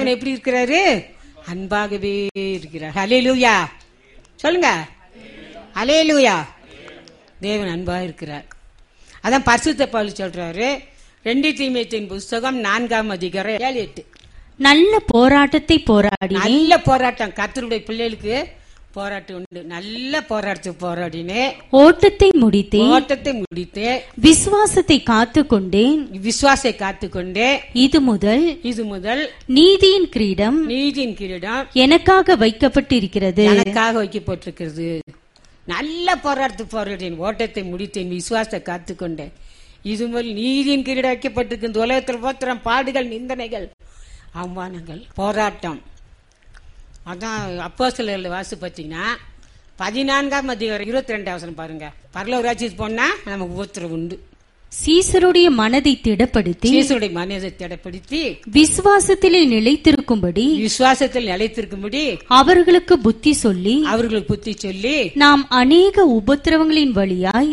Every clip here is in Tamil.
தேவன் எப்படி இருக்கிறாரு? அன்பாகவே இருக்கிறார். ஹல்லேலூயா சொல்லுங்க. ஹல்லேலூயா. தேவன் அன்பாக இருக்கிறார். அதான் பரிசுத்த பவுல் சொல்றாரு 2 தீமோத்தேயுவின் புஸ்தகம் 4ஆம் அதிகாரம் 7-8. நல்ல போராட்டத்தை போராடி. நல்ல போராட்டம். கர்த்தருடைய பிள்ளைகளுக்கு போராட்டம் உண்டு. நல்ல போராட்டத்தை போராடினே. ஓட்டத்தை முடித்தே. விசுவாசத்தை காத்துக்கொண்டேன். விசுவாசத்தை காத்துக்கொண்டே. இது முதல் நீதியின் கிரீடம் எனக்காக வைக்கப்பட்டிருக்கிறது. எனக்காக வைக்கப்பட்டிருக்கிறது. நல்ல போராட்டத்தை போராடினேன். ஓட்டத்தை முடித்தேன். விசுவாசத்தை காத்துக்கொண்டேன். இது முதல் நீதியின் கிரீடம் வைக்கப்பட்டிருக்கிறது. உலகத்தில் போத்திரம் பாடுகள், நிந்தனைகள், அவமானங்கள், போராட்டம். அதான் அப்போஸ்தலர்கள் வாசி பார்த்தீங்கன்னா 14ஆம் அதிகாரம் 22ஆம் வசனம் பாருங்க. பரலோக ராஜ்யத்துக்கு போனா நமக்கு உபத்திரவம் உண்டு. சீசருடைய மனதை திடப்படுத்தி விசுவாசத்திலே நிலைத்திருக்கும்படி அவர்களுக்கு புத்தி சொல்லி நாம் அநேக உபத்திரவங்களின் வழியாய்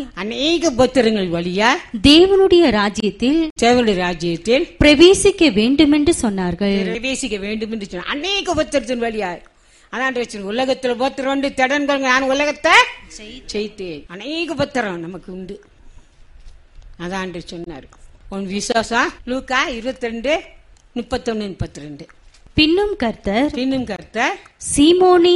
தேவனுடைய ராஜ்யத்தில் பிரவேசிக்க வேண்டும் என்று சொன்னார்கள். அநேக உபத்திரத்தின் வழியாய் உலகத்தில் உபத்திரம் உண்டு. திடன்கள் நான் உலகத்தை செய்தேன். அநேக உபத்திரம் நமக்கு உண்டு. அதான் சொன்னார். உன் விசுவாசம் லூக்கா 22:31-32. பின்னும் கர்த்தர் சீமோனே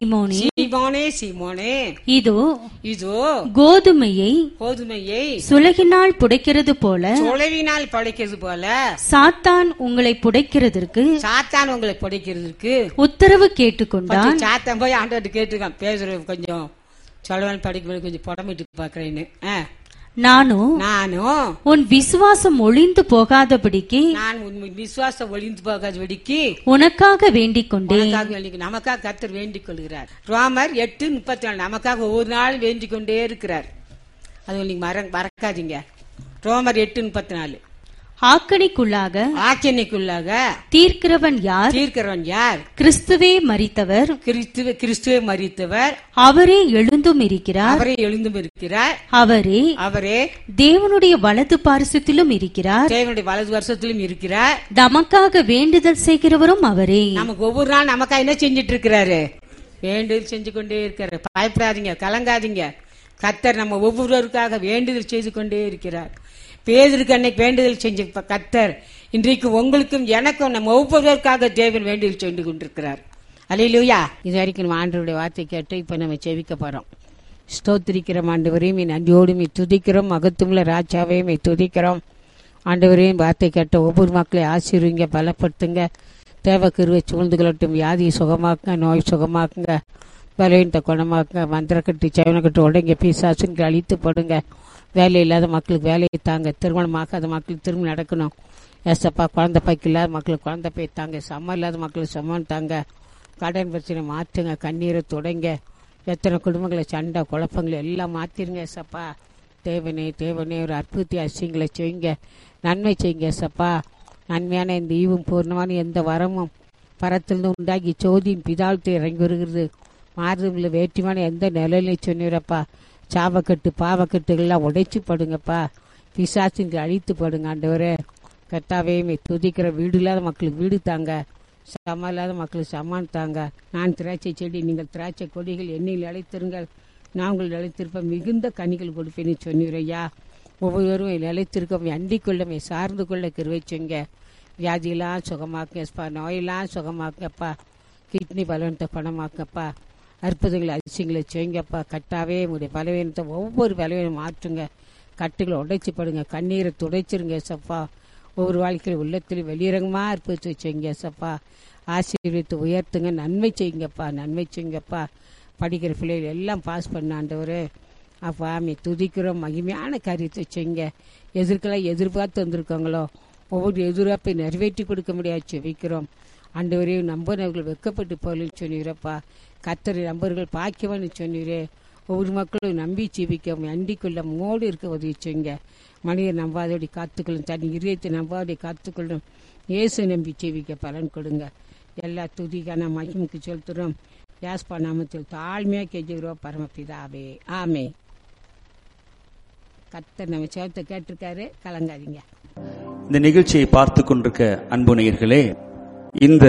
இதோ கோதுமையை சுலகினால் புடைக்கிறது போல சாத்தான் உங்களை புடைக்கிறதற்கு உத்தரவு கேட்டுக்கொண்டான். சாத்தான் போய் ஆண்டவர்கிட்ட கேட்டுக்கான். பேசுறது கொஞ்சம் சொல்லுவான், படிக்கும்போது கொஞ்சம் புடமிட்டு பாக்குறேன்னு. நானும் உன் விசுவாசம் ஒளிந்து போகாதபடிக்கு உனக்காக வேண்டிக் கொண்டேன். நமக்காக கர்த்தர் வேண்டிக் கொள்கிறார். ரோமர் 8:34 நமக்காக ஒவ்வொரு நாள் வேண்டிக் கொண்டே இருக்கிறார். அது நீங்க மறக்காதீங்க. ரோமர் 8:34. ஆக்கணிக்குள்ளாக தீர்க்கிறவன் யார்? கிறிஸ்துவே மரித்தவர். அவரே எழுந்தும் இருக்கிறார். அவரே தேவனுடைய வலது பாரிசத்திலும் இருக்கிறார். நமக்காக வேண்டுதல் செய்கிறவரும் அவரே. நமக்கு ஒவ்வொரு நாள் நமக்காக என்ன செஞ்சிட்டு இருக்கிறாரு? வேண்டுதல் செஞ்சு கொண்டே இருக்கிறார். பயப்படாதீங்க, கலங்காதீங்க. கர்த்தர் நம்ம ஒவ்வொருவருக்காக வேண்டுதல் செய்து கொண்டே இருக்கிறார். பேதுருக்கு அன்னைக்கு வேண்டுதல் செஞ்ச கர்த்தர் இன்றைக்கு உங்களுக்கும் எனக்கும் நம்ம ஒவ்வொருவருக்காக தேவன் வேண்டுதல் செய்து கொண்டிருக்கிறார். அல்லேலூயா. இது வரைக்கும் நம்ம ஆண்டவருடைய வார்த்தை கேட்டு இப்ப நம்ம செவிக்க போறோம். ஸ்தோத்திரிக்கிறோம் ஆண்டவரையும் நன்றியோடு துதிக்கிறோம். மகத்துவமுள்ள ராஜாவையும் துதிக்கிறோம். ஆண்டவரையும் வார்த்தை கேட்ட ஒவ்வொரு மக்களையும் ஆசீர்வதிங்க, பலப்படுத்துங்க. தேவ கிருபை சூழ்ந்து கொள்ளட்டும். வியாதியை சுகமாக்குங்க, நோய் சுகமாக்குங்க, பலவீனத்தை குணமாக்குங்க. மந்திரக்கட்டு செவனக்கட்டு உடங்க பிசாசுன்னு அழித்து போடுங்க. வேலை இல்லாத மக்களுக்கு வேலையை தாங்க. திருமணமாக்காத மக்களுக்கு திருமணம் நடக்கணும். ஏசப்பா குழந்தை பைக்கு இல்லாத மக்களுக்கு குழந்தை பை தாங்க. சம்மம் இல்லாத மக்களுக்கு சம்மன் தாங்க. கடன் பிரச்சனை மாற்றுங்க, கண்ணீரை தொடங்க. எத்தனை குடும்பங்களை சண்டை குழப்பங்களை எல்லாம் மாற்றிருங்க ஏசப்பா. தேவனே ஒரு அற்புதத்தை அசியங்களை செய்யுங்க, நன்மை செய்யுங்க ஏசப்பா. நன்மையான இந்த ஈவும் பூர்ணமான எந்த வரமும் பரத்திலிருந்து உண்டாகி சோதியின் பிதாழ்த்து இறங்கி வருகிறது. மாறுதல் வேற்றுமான எந்த நிலையிலையும் சொன்னீரப்பா. சாபக்கட்டு பாவக்கட்டுகள்லாம் உடைச்சு படுங்கப்பா. பிசாசின் அழித்து படுங்க ஆண்டவரே. கர்த்தாவே துதிக்கிற வீடு இல்லாத மக்களுக்கு வீடு தாங்க, சமம் இல்லாத மக்களுக்கு சமான் தாங்க. நான் திராட்சை செடி, நீங்கள் திராட்சை கொடிகள், எண்ணில் அழைத்திருங்கள், நான் உங்கள் நிலைத்திருப்பேன், மிகுந்த கனிகள் கொடுப்பேன்னு சொன்னீரையா. ஒவ்வொருவரும் நிலைத்திருக்க அண்டிக் கொள்ள சார்ந்து கொள்ள கிருபை செய்யுங்க. வியாதியெல்லாம் சுகமாக்கப்பா, நோயெல்லாம் சுகமாக்கப்பா, கிட்னி பலவீனத்தை குணமாக்கப்பா, அற்புதங்களை அதிசயங்களை செய்யுங்கப்பா. கட்டாவே உங்களுடைய பலவீனத்தை ஒவ்வொரு பலவீனம் மாற்றுங்க. கட்டுகளை உடைச்சி படுங்க, கண்ணீரை துடைச்சிருங்க சப்பா. ஒவ்வொரு வாழ்க்கையில் உள்ளத்தில் வெளியிறங்கமாக அற்புதத்தை செய்யுங்க சப்பா. ஆசீர்வதித்து உயர்த்துங்க, நன்மை செய்யுங்கப்பா. படிக்கிற பிள்ளைகள் எல்லாம் பாஸ் பண்ண ஆண்டவரே அப்பா துதிக்கிறோம். மகிமையான காரியத்தை செய்யுங்க. எதிர்பார்த்து வந்திருக்காங்களோ ஒவ்வொரு எதிர்பார்ப்பை நிறைவேற்றி கொடுக்க முடியாது செவிக்கிறோம் ஆண்டவரையும். நம்பர்கள் வெக்கப்பட்டு போகலன்னு சொன்னீரப்பா. கர்த்தரை நம்பர்கள் பாக்கியவன்னு சொன்னீரே. ஒவ்வொரு மக்களும் நம்பி ஜீவிக்க அண்டிக்குள்ள மோடு இருக்க உதவி செய்யுங்க. மனிதர் நம்பாதபடி காத்துக்கொள்ளும், தன் இதயத்தை நம்பாதபடி காத்துக்கொள்ளும். இயேசு நம்பி ஜீவிக்க பலன் கொடுங்க. எல்லா துதிக்கான மகிமுக்கு செலுத்துறோம். யாஸ்பா நாமத்தில் தாழ்மையா கெஞ்சுகிறோம் பரமபிதாவே, ஆமே. கர்த்தர் நம்ம சேர்த்து கேட்டிருக்காரு, கலங்காதீங்க. இந்த நிகழ்ச்சியை பார்த்து கொண்டிருக்க அன்பு நேயர்களே, இந்த